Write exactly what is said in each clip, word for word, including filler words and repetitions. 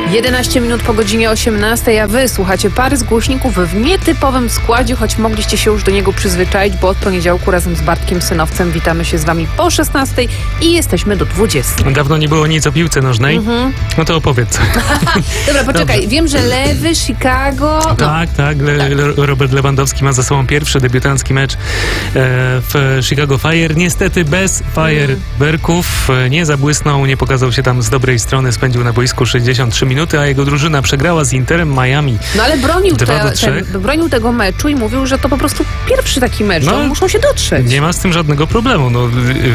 jedenaście minut po godzinie osiemnastej, a wy słuchacie Pary z Głośników w nietypowym składzie, choć mogliście się już do niego przyzwyczaić, bo od poniedziałku razem z Bartkiem Synowcem witamy się z wami po szesnastej i jesteśmy do dwudziestej. Dawno nie było nic o piłce nożnej. Mhm. No to opowiedz. Dobra, poczekaj. Dobrze. Wiem, że Lewy, Chicago... No. Tak, tak. Le- tak. Robert Lewandowski ma za sobą pierwszy debiutancki mecz e, w Chicago Fire. Niestety bez fajerwerków. Mm. Nie zabłysnął, nie pokazał się tam z dobrej strony. Spędził na boisku sześćdziesiąt trzy minuty, a jego drużyna przegrała z Interem Miami. No ale bronił, te, ten, bronił tego meczu i mówił, że to po prostu pierwszy taki mecz. No, muszą się dotrzeć. Nie ma z tym żadnego problemu. No,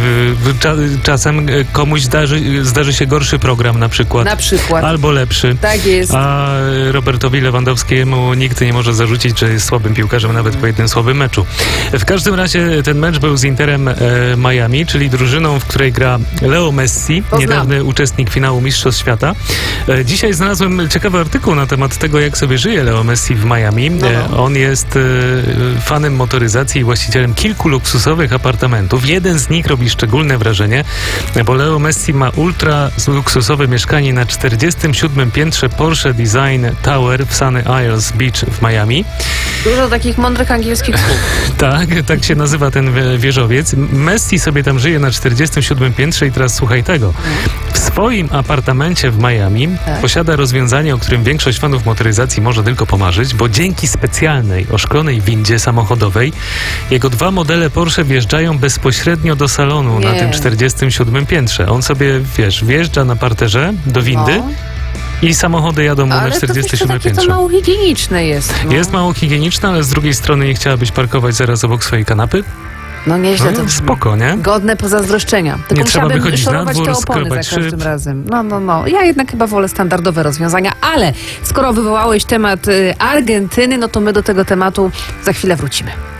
czasem komuś zdarzy, zdarzy się gorszy program na przykład. Na przykład. Albo lepszy. Tak jest. A Robertowi Lewandowskiemu nikt nie może zarzucić, że jest słabym piłkarzem nawet po jednym słabym meczu. W każdym razie ten mecz był z Interem e, Miami, czyli drużyną, w której gra Leo Messi, to niedawny znam. uczestnik finału Mistrzostw Świata. E, dzisiaj znalazłem ciekawy artykuł na temat tego, jak sobie żyje Leo Messi w Miami. No. E, on jest e, fanem motoryzacji i właścicielem kilku luksusowych apartamentów. Jeden z nich robi szczególne wrażenie, bo Leo Messi ma ultra luksusowe mieszkanie na czterdziestym siódmym piętrze Porsche Design Tower w Sunny Isles Beach w Miami. Dużo takich mądrych angielskich słów. Tak, tak się nazywa ten wieżowiec. Messi sobie tam żyje na czterdziestym siódmym piętrze i teraz słuchaj tego. W swoim apartamencie w Miami tak. posiada rozwiązanie, o którym większość fanów motoryzacji może tylko pomarzyć, bo dzięki specjalnej, oszklonej windzie samochodowej jego dwa modele Porsche wjeżdżają bezpośrednio do salonu Nie. na tym czterdziestym siódmym piętrze. On sobie, wiesz, wjeżdża na parterze do windy no. i samochody jadą mu na czterdziestym siódmym piętrze. Ale to mało higieniczne jest. No. Jest mało higieniczne, ale z drugiej strony nie chciałabyś parkować zaraz obok swojej kanapy? No nieźle no, to spoko, nie? Godne pozazdroszczenia. Tylko nie trzeba wychodzić na dwór, te opony za każdym szyb. razem. No, no, no. Ja jednak chyba wolę standardowe rozwiązania, ale skoro wywołałeś temat y, Argentyny, no to my do tego tematu za chwilę wrócimy.